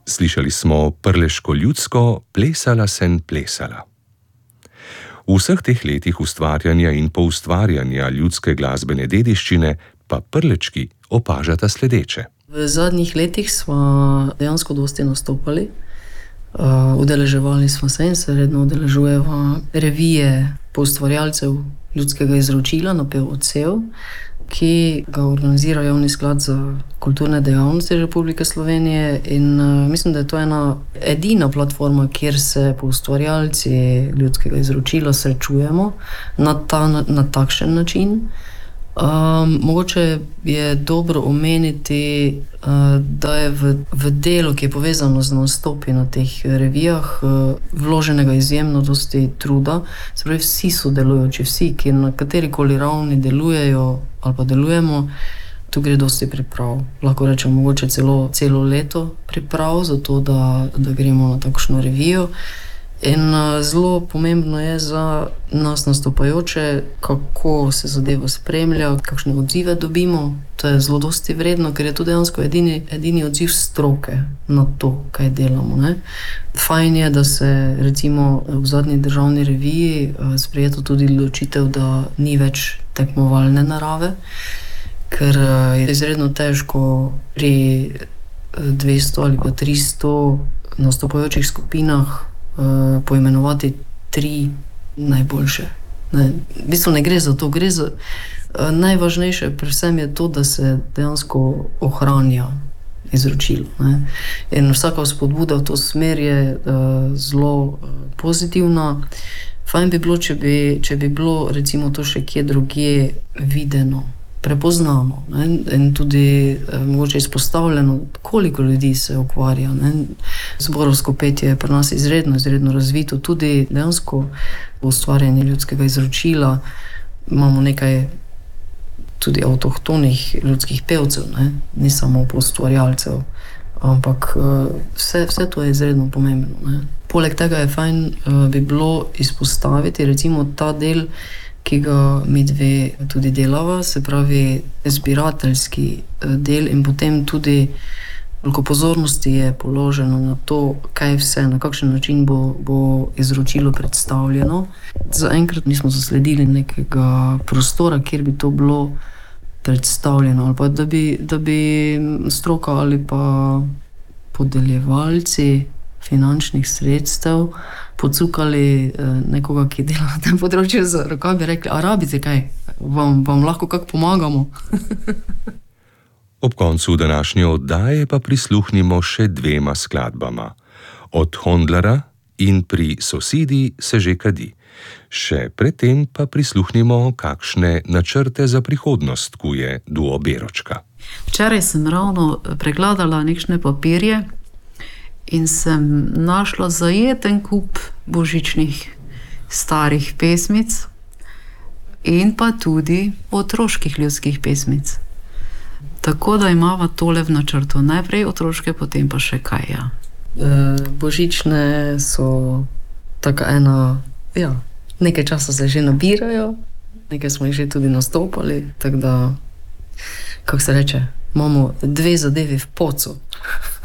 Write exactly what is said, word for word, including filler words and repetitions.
Slišali smo Prleško ljudsko Plesala sem plesala. V vseh teh letih ustvarjanja in poustvarjanja ljudske glasbene dediščine pa Prlečki opažata sledeče. V zadnjih letih smo dejansko dosti nastopali. Uh, udeleževali smo se in se redno udeležujemo revije poustvarjalcev ljudskega izročila Napev odsev, ki ga organizira Javni sklad za kulturne dejavnosti Republike Slovenije, in uh, mislim, da je to ena edina platforma, kjer se poustvarjalci ljudskega izročila srečujemo na, ta, na, na takšen način. Um, mogoče je dobro omeniti, uh, da je v, v delu, ki je povezano z nastopi na teh revijah, uh, vloženega izjemno dosti truda. Se pravi, vsi sodelujoči, vsi, ki na katerikoli ravni delujejo ali pa delujemo, tu gre dosti priprav. Lahko rečem, mogoče celo, celo leto priprav za to, da, da gremo na takšno revijo. In uh, zelo pomembno je za nas nastopajoče, kako se zadeva spremlja, kakšne odzive dobimo. To je zelo dosti vredno, ker je to dejansko edini, edini odziv stroke na to, kaj delamo. Ne? Fajn je, da se recimo v zadnji državni reviji uh, sprejeto tudi odločitev, da ni več tekmovalne narave, ker uh, je izredno težko pri dvesto ali pa tristo nastopajočih skupinah Uh, poimenovati tri najboljše. Ne, v bistvu ne gre za to, gre za uh, najvažnejše pri vsem je to, da se dejansko ohranja izročilo. Ne. In vsaka spodbuda v to smer je uh, zelo uh, pozitivna. Fajn bi bilo, če bi, če bi bilo recimo to še kje drugje videno, prepoznano, ne? In tudi eh, mogoče izpostavljeno, koliko ljudi se ukvarja. Ne? Zborovsko petje je pri nas izredno, izredno razvito, tudi dejansko ustvarjanje ljudskega izročila. Imamo nekaj tudi avtohtonih ljudskih pevcev, ne? Ni samo poustvarjalcev, ampak eh, vse, vse to je izredno pomembno. Ne? Poleg tega je fajn eh, bi bilo izpostaviti recimo ta del, ki ga mi dve tudi delava, se pravi zbirateljski del, in potem tudi veliko pozornosti je položeno na to, kaj vse, na kakšen način bo, bo izročilo predstavljeno. Zaenkrat nismo zasledili nekega prostora, kjer bi to bilo predstavljeno, ali pa da bi, da bi stroka ali pa podeljevalci finančnih sredstev pocukali nekoga, ki dela na tem področju za roka, bi rekli, a rabite kaj, vam, vam lahko kako pomagamo. Ob koncu današnje oddaje pa prisluhnimo še dvema skladbama. Od Hondlara in Pri sosedi se že kadi. Še predtem pa prisluhnimo, kakšne načrte za prihodnost kuje duo Beročka. Včeraj sem ravno pregledala nekšne papirje in sem našla zajeten kup božičnih starih pesmic in pa tudi otroških ljudskih pesmic. Tako da imava tole v načrtu. Najprej otroške, potem pa še kaj, ja. E, božične so taka ena, ja, nekaj časa se že nabirajo, nekaj smo jih že tudi nastopali, tako da, kako se reče, imamo dve zadevi v pocu.